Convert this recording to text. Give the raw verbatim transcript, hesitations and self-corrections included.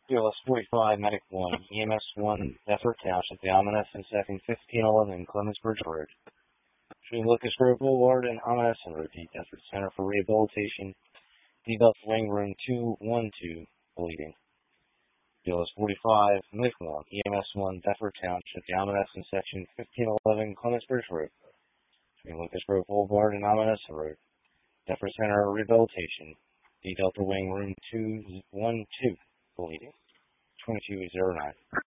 B L S forty-five, Medic one, E M S one, Bedford Township, the Ominous and Second fifteen eleven, Clemensbridge Road. Between Lucas Grove Boulevard and Ominous and Road, the Bedford Center for Rehabilitation, D Delta Wing Room two one two, bleeding. B L S forty-five, Medic one, E M S one, Bedford Township, the Ominous and Section fifteen eleven, Clemensbridge Road. Between Lucas Grove Boulevard and Ominous Road, Bedford Center for Rehabilitation, D Delta Wing Room two one two, bleeding. twenty-two oh nine.